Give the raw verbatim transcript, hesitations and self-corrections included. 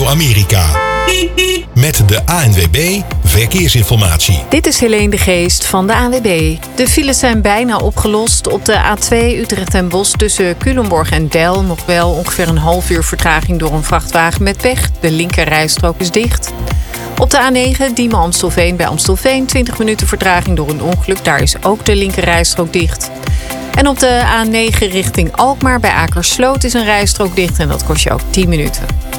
Radio Amerika. Met de A N W B Verkeersinformatie. Dit is Helene de Geest van de A N W B. De files zijn bijna opgelost. Op de A twee Utrecht en Bosch tussen Culemborg en Deil nog wel ongeveer een half uur vertraging door een vrachtwagen met pech. De linkerrijstrook is dicht. Op de A negen Diemen-Amstelveen bij Amstelveen twintig minuten vertraging door een ongeluk. Daar is ook de linkerrijstrook dicht. En op de A negen richting Alkmaar bij Akersloot is een rijstrook dicht en dat kost je ook tien minuten.